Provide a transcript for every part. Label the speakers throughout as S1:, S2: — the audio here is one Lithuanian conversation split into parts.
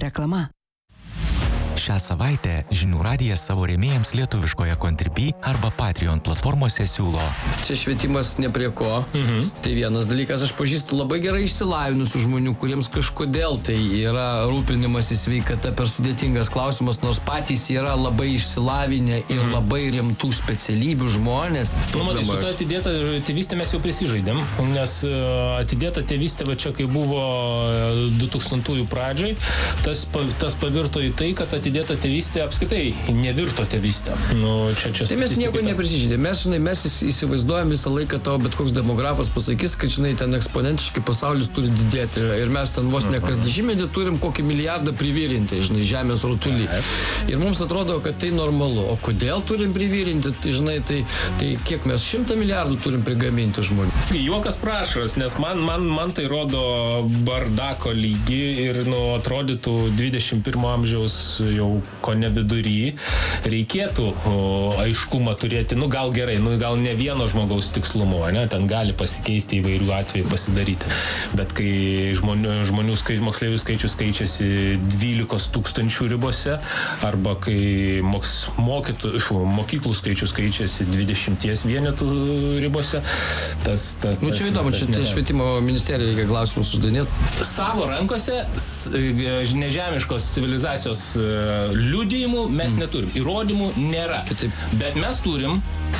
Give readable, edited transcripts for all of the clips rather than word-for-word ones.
S1: Reklama.
S2: Šią savaitę Žinių radijas savo rėmėjams lietuviškoje Contribui arba Patreon platformose siūlo.
S3: Čia švietimas ne prie ko. Tai vienas dalykas, aš pažįstu labai gerai išsilavinusių žmonių, kuriems kažkodėl tai yra rūpinimasis sveikata per sudėtingas klausimas, nors patys yra labai išsilavinę ir labai rimtų specialybių žmonės.
S4: Matai, su to atidėta tėvystė mes jau prisižaidėm, nes atidėta tėvystė, va čia kai buvo 2000-ųjų pradžiai, tas pavirto į tai, kad atidėta tėvystė apskaitai nevirto tėvystė.
S3: Tai mes nieko neprisižydėm. Mes įsivaizduojam visą laiką, tavo bet koks demografas pasakys, kad ten eksponentiškai pasaulis turi didėti ir mes ten vos ne kas dešimtmetį turim kokį milijardą privirinti, žemės rutulį. Ir mums atrodo, kad tai normalu. O kodėl turim privirinti, tai kiek mes 100 milijardų turim prigaminti žmonių?
S4: Juokas prašaras, nes man tai rodo bardako lygį ir atrodytų 21 amžiaus jau kone vidury, reikėtų aiškumą turėti, gal gerai, gal ne vieno žmogaus tikslumo, ne, ten gali pasikeisti įvairių atvejų pasidaryti, bet kai moksleivių skaičius keičiasi 12 000 ribose, arba kai mokyklų skaičius keičiasi 20 vienetų ribose,
S3: čia įdomu, čia švietimo ministerija reikia klausimus uždavinėti.
S4: Savo rankose nežemiškos civilizacijos liudijimų mes neturim, įrodymų nėra. Bet mes turim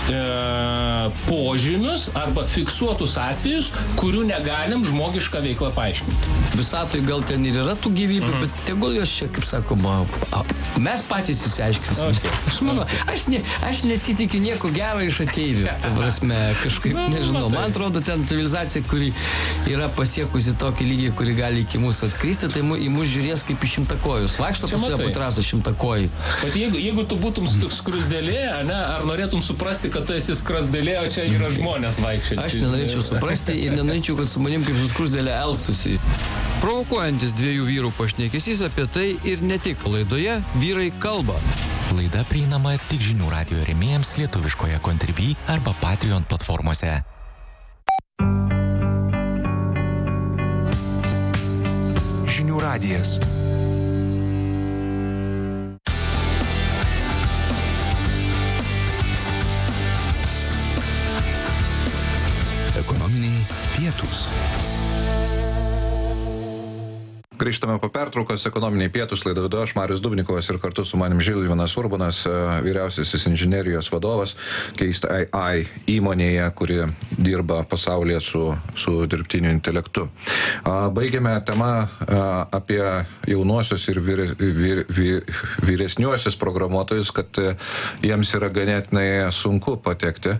S4: požymius arba fiksuotus atvejus, kurių negalim žmogišką veiklą paaiškinti.
S3: Visatoj gal ten ir yra tų gyvybių, bet tegul jos čia, kaip sakoma, mes patys įsiaiškinsim. Aš manau, aš nesitikiu nieko gero iš ateivių. Ta prasme, kažkaip, nežinau, man atrodo, ten civilizacija, kuri yra pasiekusi tokį lygį, kuri gali iki mūsų atskristi, tai į mus žiūrės kaip į šimtakojus. Vaikšto pas tave po trasą šimtakojai.
S4: Bet jeigu tu būtum skrusdėlė, ar norėtum suprasti, kad tu esi skrusdėlė, o čia yra žmonės vaikščiai.
S3: Aš nenorėčiau suprasti ir nenorėčiau, kad su manim kaip su skrusdėlė elgtųsi. Provokuojantis dviejų vyrų pašnekesys apie tai ir ne tik. Laidoje Vyrai kalba.
S2: Laida prieinama tik Žinių radijo rėmėjams lietuviškoje Contribui arba Patreon platformose.
S5: Žinių radijas. Ekonominiai pietūs.
S6: Grįžtame po pertraukos, ekonominiai pietūs, laidą vedu aš, Marius Dubnikovas, ir kartu su manim Žilvinas Urbonas, vyriausiasis inžinerijos vadovas Keist AI įmonėje, kuri dirba pasaulyje su dirbtiniu intelektu. Baigėme temą apie jaunuosius ir vyresniuosius programuotojus, kad jiems yra ganėtinai sunku patekti.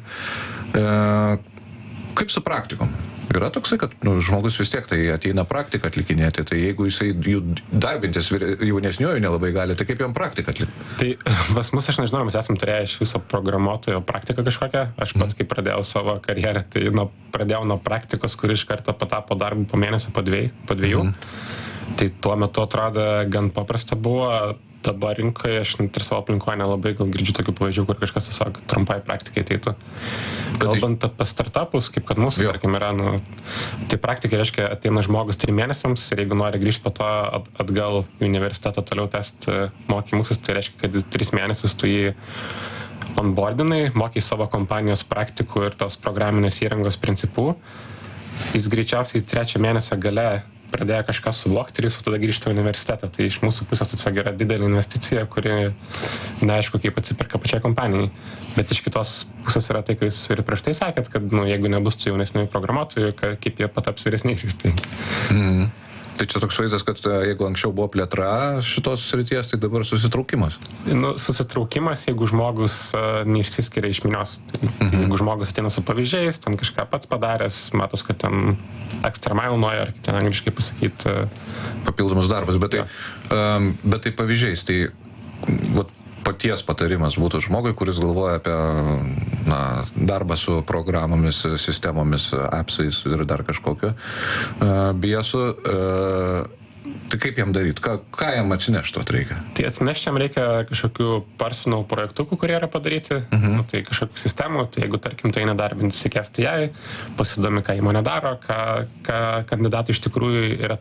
S6: Kaip su praktikom? Yra toksai, kad žmogus vis tiek tai ateina praktiką atlikinėti, tai jeigu jisai darbintis jaunesniuoju nelabai gali, tai kaip jam praktiką atlikti?
S7: Tai pas mus, aš nežinau, mes esam turėję iš viso programuotojo praktiką kažkokią. Aš pats, kai pradėjau savo karjerą, tai pradėjau nuo praktikos, kuri iš karto patapo darbu po mėnesio, po dviejų. Tai tuo metu atrodo gan paprasta buvo. Dabar rinkoje, aš ir savo aplinkoje nelabai gal girdžiu tokių pavyzdžių, kur kažkas tiesiog trumpai praktikai ateitų. Kalbant apie startupus, kaip kad mūsų, tarkim, yra, tai praktikai reiškia, ateina žmogus 3 mėnesiams ir jeigu nori grįžti po to atgal į universitetą toliau tęsti mokymusis, tai reiškia, kad 3 mėnesius tu jį onboardinai, mokai savo kompanijos praktikų ir tos programinės įrangos principų. Jis greičiausiai 3 mėnesio gale pradėjo kažką suvokti ir jis tada grįžta į universitetą. Tai iš mūsų pusės tiesiog yra didelė investicija, kuri neaišku, kaip atsipirka pačiai kompanijai. Bet iš kitos pusės yra tai, kai jūs ir prieš tai sakėt, kad jeigu nebus tų jaunesnių programuotojų, kaip jie pataps vyresniaisiais.
S6: Tai čia toks vaizdas, kad jeigu anksčiau buvo plėtra šitos srities, tai dabar susitraukimas.
S7: Susitraukimas, jeigu žmogus neišsiskiria iš minios. Tai jeigu žmogus ateina su pavyzdžiais, ten kažką pats padaręs, matos, kad ten extra mile nuoja, ar kaip ten angliškai pasakyti.
S6: Papildomus darbas, bet tai pavyzdžiais, tai paties patarimas būtų žmogui, kuris galvoja apie darbą su programomis, sistemomis, appsais ir dar kažkokio BS-u. Tai kaip jam daryti? Ką jam atsinešti reikia?
S7: Tai atsinešti jam reikia kažkokių personal projektukų, kurie yra padaryti, tai kažkokių sistemų, tai jeigu, tarkim, tai nedarbintis į KSTI, pasidomi, ką įmonė daro, ką kandidatai iš tikrųjų yra taip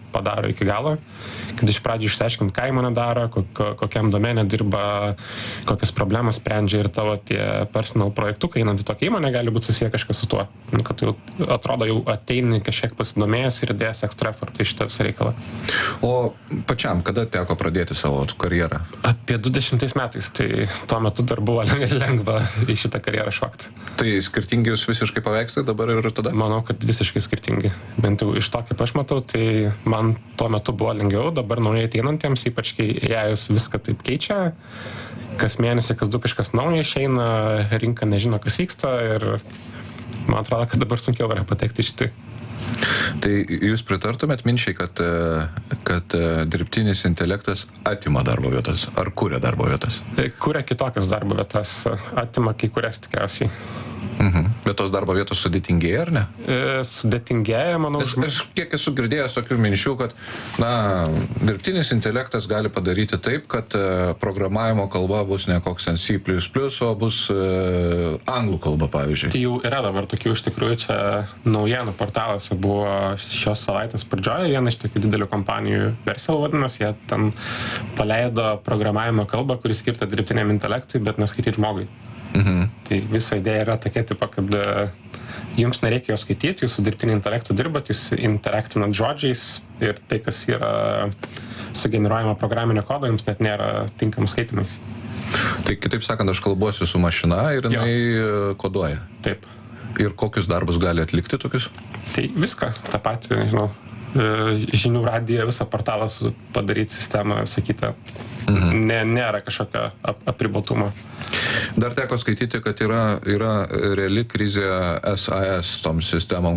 S7: padaro iki galo, kad iš pradžių išsiaiškint, ką įmonė daro, kokiam domenė dirba, kokias problemas sprendžia ir tavo tie personal projektukai, einant į tokią įmonę, gali būti susiję kažkas su tuo. Kad jau atrodo, jau ateini kažkiek pasidomėjęs ir įdėjęs extra effortą į šitą visą reikalą.
S6: O pačiam, kada teko pradėti savo karjerą?
S7: Apie 20 metais, tai tuo metu dar buvo lengva į šitą karjerą šokti.
S6: Tai skirtingi jūs visiškai paveikslai dabar ir tada?
S7: Manau, kad visiškai skirtingi. Bent jau iš to, kaip aš matau, tai man tuo metu buvo lengviau, dabar naujai ateinantiems, ypač kai jais viską taip keičia, kas mėnesį, kas du kažkas naujo išeina, rinka nežino, kas vyksta ir man atrodo, kad dabar sunkiau yra patekti šitai.
S6: Tai jūs pritartumėt minčiai, kad dirbtinis intelektas atima darbo vietas, ar kuria darbo vietas?
S7: Kuria kitokias darbo vietas, atima kai kurias tikriausiai.
S6: Bet tos darbo vietos sudėtingėja, ar ne?
S7: Sudėtingėja, manau.
S6: Aš kiek esu girdėjęs tokių minčių, kad dirbtinis intelektas gali padaryti taip, kad programavimo kalba bus ne koks C++, o bus anglų kalba, pavyzdžiui.
S7: Tai jau yra dabar tokių, iš tikrųjų, čia naujienų portaluose buvo šios savaitės pradžioje, viena iš tokių didelių kompanijų Vercel vadinasi, jie ten paleido programavimo kalbą, kuri skirta dirbtiniam intelektui, bet neskaityti žmogui. Tai visa idėja yra tokia tipa, kad jums nereikia jo skaityti, jūs su dirbtiniu intelektu dirbat, jūs interaktinat žodžiais ir tai, kas yra sugeneruojama programinio kodo, jums net nėra tinkamas skaitimai.
S6: Tai kitaip sakant, aš kalbuosiu su mašina ir jinai koduoja.
S7: Taip.
S6: Ir kokius darbus gali atlikti tokius?
S7: Tai viską, tą patį, nežinau, žinių radijo visą portalą padaryti sistemą, sakytą. Nėra kažkokio apribotumo.
S6: Dar teko skaityti, kad yra reali krizė SAS tom sistemom,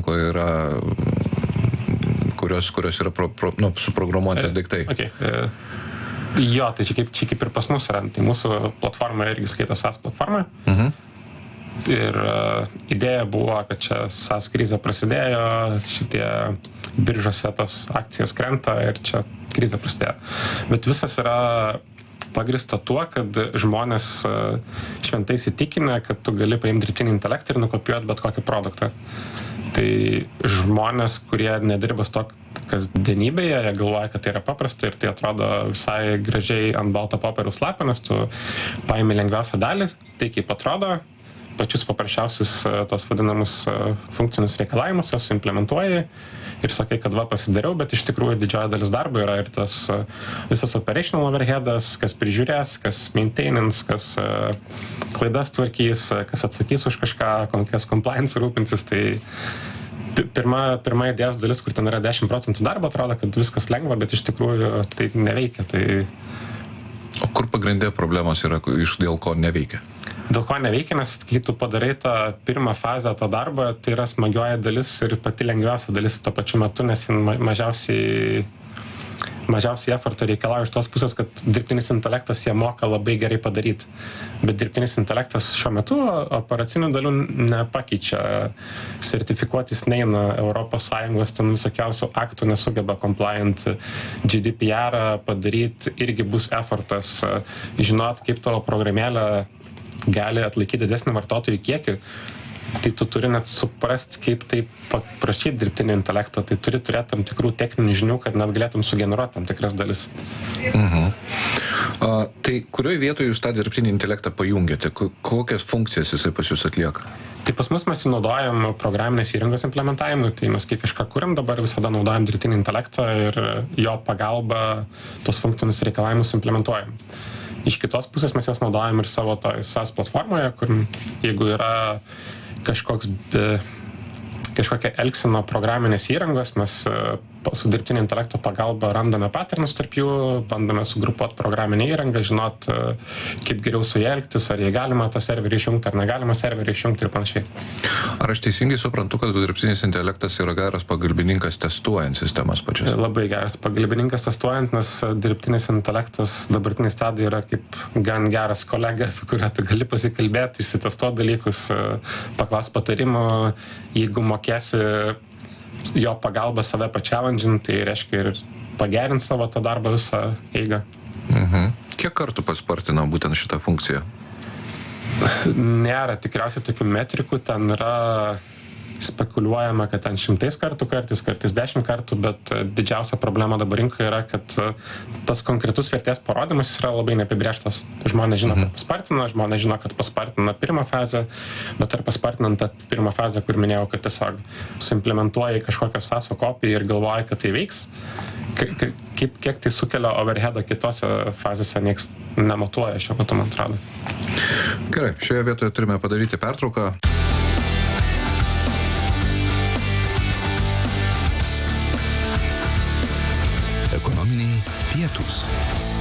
S6: kurios yra suprogramuotis daiktai.
S7: Okay. Jo, tai čia kaip ir pas mus yra. Tai mūsų platforma irgi skaito SAS platformą. Ir idėja buvo, kad čia SAS krizė prasidėjo, šitie biržose tos akcijos krenta ir čia krizė prasidėjo. Bet visas yra pagrįsta tuo, kad žmonės šventai įsitikinę, kad tu gali paimti dirbtinį intelektą ir nukopijuoti bet kokį produktą. Tai žmonės, kurie nedirba to kasdienybėje, jie galvoja, kad tai yra paprasta ir tai atrodo visai gražiai ant balto popieriaus lapio, nes tu paimi lengviausią dalį, tai kaip atrodo, pačius paprasčiausius tos vadinamus funkcinius reikalavimus, jos implementuoji ir sakai, kad va pasidariau, bet iš tikrųjų didžioji dalis darbo yra ir tas visas operational overheadas, kas prižiūrės, kas maintainins, kas klaidas tvarkys, kas atsakys už kažką, kokias compliance rūpinsis, tai pirma idėjos dalis, kur ten yra 10% darbo, atrodo, kad viskas lengva, bet iš tikrųjų tai neveikia.
S6: O kur pagrindė problemos yra, dėl ko neveikia?
S7: Dėl ko neveikia, nes kai tu padarai tą pirmą fazę to darbo, tai yra smagioji dalis ir pati lengviausia dalis tuo pačiu metu, nes mažiausiai efforto reikalauja iš tos pusės, kad dirbtinis intelektas jie moka labai gerai padaryti. Bet dirbtinis intelektas šiuo metu operacinių dalių nepakeičia. Sertifikuotis neina, ES ten visokiausių aktų nesugeba compliant, GDPR padaryti irgi bus effortas. Žinot, kaip tavo programėlė gali atlaikyti didesnį vartotojų kiekį, tai tu turi net suprasti, kaip tai paprašyti dirbtinio intelekto, tai turi turėti tam tikrų techninių žinių, kad net galėtum sugeneruoti tam tikras dalis.
S6: Tai kurioje vietoje jūs tą dirbtinį intelektą pajungiate? Kokias funkcijas jisai pas jūs atlieka?
S7: Tai pas mus mes naudojam programinės įrangos implementavimui, tai mes kai kažką kuriam, dabar visada naudojam dirbtinį intelektą ir jo pagalba tos funkcinius reikalavimus implementuojam. Iš kitos pusės mes jas naudojam ir savo SAS platformoje, kur jeigu yra kažkokia elgsena programinės įrangos, mes su dirbtinio intelekto pagalba randame patternus tarp jų, bandome sugrupuoti programinę įrangą, žinot, kaip geriau su jie elgtis, ar jie galima tą serverį išjungti, ar negalima serverį išjungti ir panašiai.
S6: Ar aš teisingai suprantu, kad dirbtinis intelektas yra geras pagalbininkas testuojant sistemas pačias?
S7: Labai geras pagalbininkas testuojant, nes dirbtinis intelektas dabartinį stadiją yra kaip gan geras kolega, su kuriuo tu gali pasikalbėti, išsitestuoti dalykus, paklas patarimo, jeigu mokėsi jo pagalba save pačialandžinti, tai reiškia ir pagerinti savo tą darbą visą eigą.
S6: Kiek kartų paspartina būtent šitą funkciją?
S7: Nėra tikriausiai tokių metrikų, ten yra spekuliuojama, kad ten 100 kartų kartais 10 kartų, bet didžiausia problema dabar rinkoje yra, kad tas konkretus vertės parodymas yra labai neapibrėžtas. Žmonės žino, kad paspartina, žmonės žino, kad paspartina pirmą fazę, bet ar paspartinant tą pirmą fazę, kur minėjau, kad tiesiog suimplementuoja į kažkokią SASO kopiją ir galvoja, kad tai veiks, kiek tai sukelia overheadą kitose fazėse, nieks nematuoja šio metu, man atrodo.
S6: Gerai, šioje vietoje turime padaryti pertrauką.
S5: Ekonominiai pietūs.